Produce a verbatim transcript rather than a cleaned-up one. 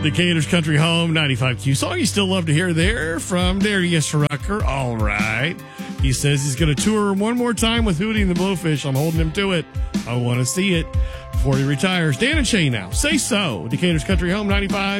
Decatur's Country Home, ninety-five Q. Song you still love to hear there from Darius Rucker. All right. He says he's going to tour one more time with Hootie and the Blowfish. I'm holding him to it. I want to see it before he retires. Dan and Shay now. Say so. Decatur's Country Home, ninety-five